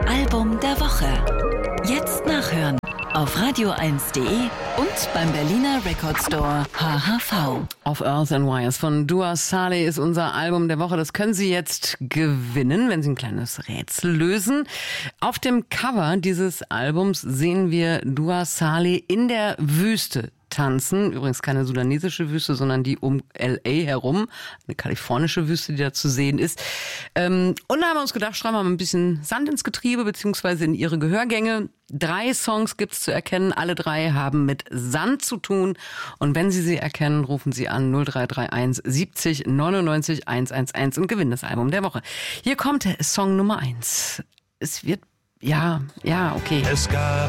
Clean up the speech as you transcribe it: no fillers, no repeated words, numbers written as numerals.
Album der Woche. Jetzt nachhören auf radio1.de und beim Berliner Record Store HHV. Auf Earth and Wires von Dua Saleh ist unser Album der Woche. Das können Sie jetzt gewinnen, wenn Sie ein kleines Rätsel lösen. Auf dem Cover dieses Albums sehen wir Dua Saleh in der Wüste tanzen. Übrigens keine sudanesische Wüste, sondern die um L.A. herum. Eine kalifornische Wüste, die da zu sehen ist. Und da haben wir uns gedacht, schreiben wir mal ein bisschen Sand ins Getriebe, beziehungsweise in Ihre Gehörgänge. 3 Songs gibt's zu erkennen. Alle 3 haben mit Sand zu tun. Und wenn Sie sie erkennen, rufen Sie an 0331 70 99 111 und gewinnen das Album der Woche. Hier kommt Song Nummer 1. Es wird, ja, okay. Es gab